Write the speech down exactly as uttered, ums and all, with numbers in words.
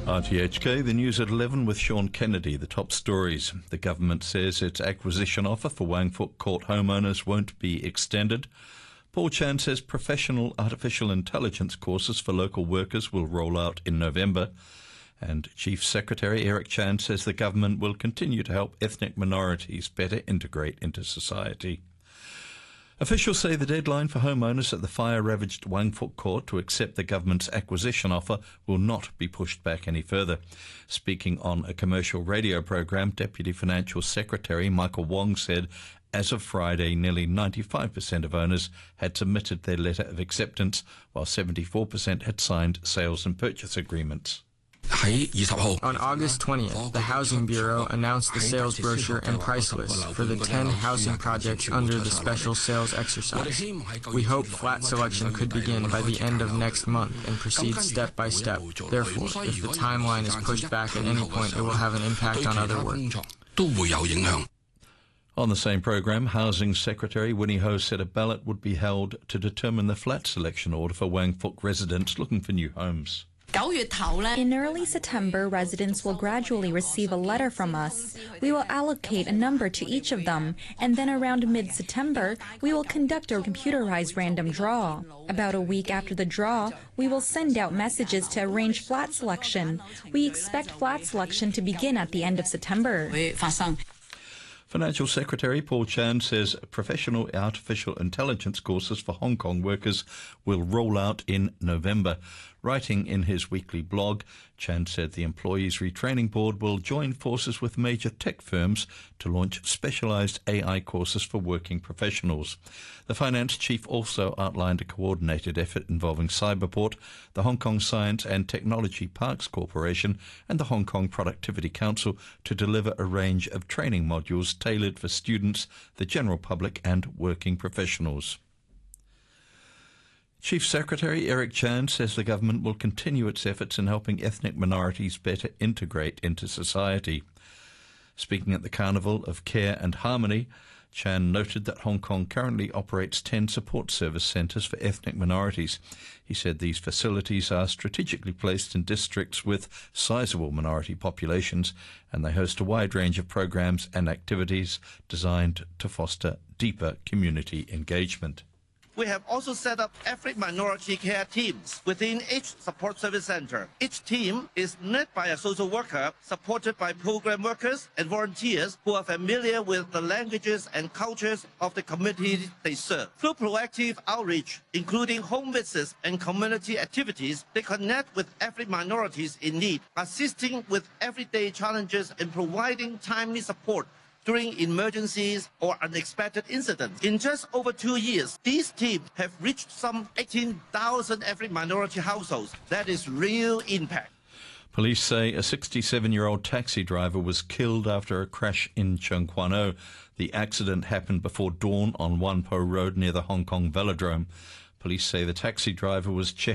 R T H K, the news at eleven with Sean Kennedy. The top stories. The government says its acquisition offer for Wang Fuk Court homeowners won't be extended. Paul Chan says professional artificial intelligence courses for local workers will roll out in November. And Chief Secretary Eric Chan says the government will continue to help ethnic minorities better integrate into society. Officials say the deadline for homeowners at the fire-ravaged Wang Fuk Court to accept the government's acquisition offer will not be pushed back any further. Speaking on a commercial radio program, Deputy Financial Secretary Michael Wong said as of Friday, nearly ninety-five percent of owners had submitted their letter of acceptance, while seventy-four percent had signed sales and purchase agreements. On August twentieth, the Housing Bureau announced the sales brochure and price list for the ten housing projects under the special sales exercise. We hope flat selection could begin by the end of next month and proceed step by step. Therefore, if the timeline is pushed back at any point, it will have an impact on other work. On the same programme, Housing Secretary Winnie Ho said a ballot would be held to determine the flat selection order for Wang Fuk residents looking for new homes. In early September, residents will gradually receive a letter from us. We will allocate a number to each of them, and then around mid-September, we will conduct a computerized random draw. About a week after the draw, we will send out messages to arrange flat selection. We expect flat selection to begin at the end of September. Financial Secretary Paul Chan says professional artificial intelligence courses for Hong Kong workers will roll out in November. Writing in his weekly blog, Chan said the Employees Retraining Board will join forces with major tech firms to launch specialised A I courses for working professionals. The finance chief also outlined a coordinated effort involving Cyberport, the Hong Kong Science and Technology Parks Corporation and the Hong Kong Productivity Council to deliver a range of training modules tailored for students, the general public and working professionals. Chief Secretary Eric Chan says the government will continue its efforts in helping ethnic minorities better integrate into society. Speaking at the Carnival of Care and Harmony, Chan noted that Hong Kong currently operates ten support service centres for ethnic minorities. He said these facilities are strategically placed in districts with sizable minority populations, and they host a wide range of programs and activities designed to foster deeper community engagement. We have also set up ethnic minority care teams within each support service center. Each team is led by a social worker, supported by program workers and volunteers who are familiar with the languages and cultures of the communities they serve. Through proactive outreach, including home visits and community activities, they connect with ethnic minorities in need, assisting with everyday challenges and providing timely support during emergencies or unexpected incidents. In just over two years, these teams have reached some eighteen thousand ethnic minority households. That is real impact. Police say a sixty-seven-year-old taxi driver was killed after a crash in Tseung Kwan O. The accident happened before dawn on Wan Po Road near the Hong Kong Velodrome. Police say the taxi driver was checking